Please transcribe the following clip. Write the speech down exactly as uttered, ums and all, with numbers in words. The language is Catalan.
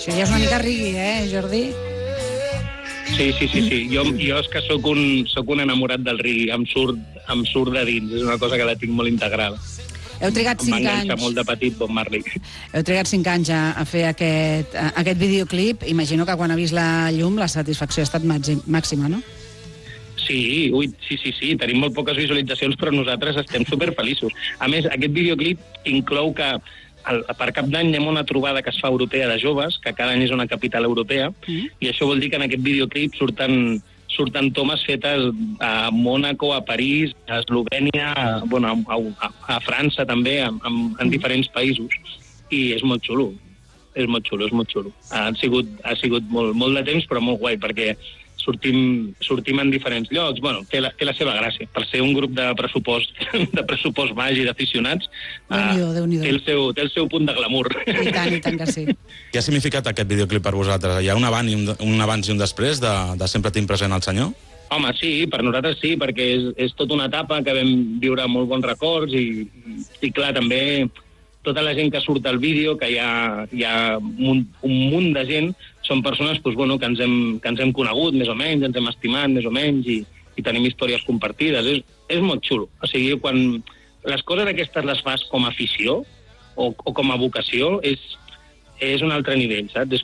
Això ja és una mica rigui, eh, Jordi? Sí, sí, sí, sí. Jo, jo és que sóc un, sóc un enamorat del reggae, em surt, em surt de dins, és una cosa que la tinc molt integrada. Heu trigat cinc anys... Em va enganxar molt de petit Bob Marley. Heu trigat cinc anys a, a fer aquest, a, aquest videoclip. Imagino que quan ha vist la llum la satisfacció ha estat màxima, no? Sí, ui, sí, sí, sí, tenim molt poques visualitzacions, però nosaltres estem superfeliços. A més, aquest videoclip inclou que el, per Cap d'Any hi ha una trobada que es fa europea de joves, que cada any és una capital europea, mm. i això vol dir que en aquest videoclip surten... surten tomes fetes a Mònaco, a París, a Eslovènia, a, bueno, a, a, a França també, a, a, en diferents països. I és molt xulo, és molt xulo, és molt xulo. Ha sigut, ha sigut molt, molt de temps, però molt guai, perquè sortim, sortim en diferents llocs. Bueno, té la, té la seva gràcia. Per ser un grup de pressupost, de pressupost baix i d'aficionats, Déu-n'hi-do, Déu-n'hi-do. té, el seu, té el seu punt de glamour. I tant, i tant que sí. Què ha significat aquest videoclip per vosaltres? Hi ha un abans i un, un, abans i un després de, de Sempre tinc present el Senyor? Home, sí, per nosaltres sí, perquè és, és tota una etapa que vam viure molt bons records i, i clar, també tota la gent que surt al vídeo, que hi ha, hi ha un, un munt de gent, són persones doncs, bueno, que, ens hem, que ens hem conegut més o menys, ens hem estimat més o menys i, i tenim històries compartides. És, és molt xulo. O sigui, quan les coses aquestes les fas com a afició o, o com a vocació, és, és un altre nivell, saps? És